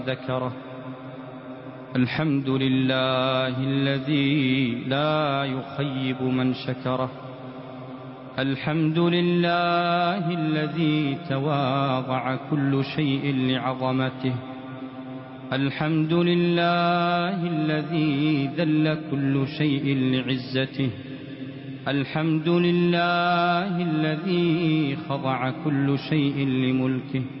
ذكره. الحمد لله الذي لا يخيب من شكره. الحمد لله الذي تواضع كل شيء لعظمته. الحمد لله الذي ذل كل شيء لعزته. الحمد لله الذي خضع كل شيء لملكه.